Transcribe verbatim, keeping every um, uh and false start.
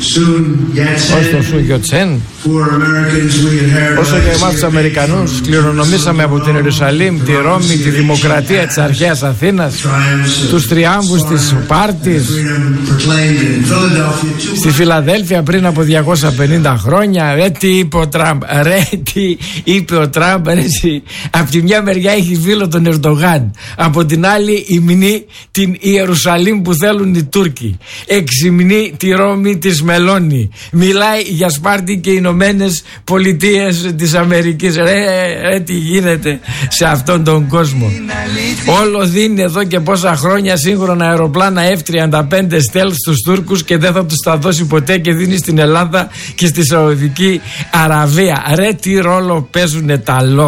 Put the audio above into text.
ως τον Σουν Γιατσέν, όσο και εμάς τους Αμερικανούς κληρονομήσαμε από την Ιερουσαλήμ, τη Ρώμη, τη δημοκρατία της αρχαίας Αθήνας, τους τριάμβους της Σπάρτης, στη Φιλαδέλφια πριν από διακόσια πενήντα χρόνια. Ρε τι είπε ο Τραμπ, ρε τι είπε ο Τραμπ, ρε, από τη μια μεριά έχει φίλο τον Ερντογάν, από την άλλη υμνεί την Ιερουσαλήμ που θέλουν οι Τούρκοι, εξυμνεί τη Ρώμη της Μελώνη, μιλάει για Σπάρτη και οι Ηνωμένες Πολιτείες της Αμερικής. Ρε, ρε τι γίνεται σε αυτόν τον κόσμο. Όλο δίνει εδώ και πόσα χρόνια σύγχρονα αεροπλάνα εφ τριάντα πέντε Stealth στους Τούρκους και δεν θα τους τα δώσει ποτέ, και δίνει στην Ελλάδα και στη Σαουδική Αραβία. Ρε τι ρόλο παίζουνε τα λόγια.